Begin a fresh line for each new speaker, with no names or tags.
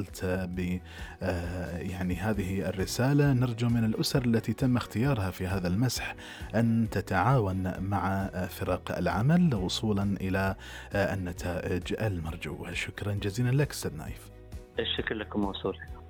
وصلت ب يعني هذه الرسالة. نرجو من الأسر التي تم اختيارها في هذا المسح أن تتعاون مع فرق العمل وصولا إلى النتائج المرجوة. شكرا جزيلا لك أستاذ نايف.
الشكر لكم موصول.